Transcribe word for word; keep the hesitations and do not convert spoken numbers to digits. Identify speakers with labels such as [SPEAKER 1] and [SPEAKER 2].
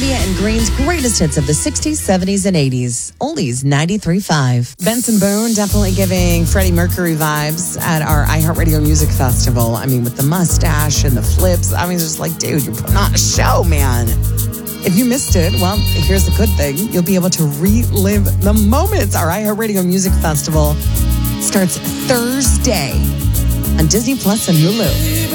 [SPEAKER 1] Columbia and Green's greatest hits of the sixties, seventies, and eighties. Oldies ninety-three point five.
[SPEAKER 2] Benson Boone definitely giving Freddie Mercury vibes at our iHeartRadio Music Festival. I mean, with the mustache and the flips. I mean, it's just like, dude, you're putting on a show, man. If you missed it, well, here's the good thing. You'll be able to relive the moments. Our iHeartRadio Music Festival starts Thursday on Disney Plus and Hulu.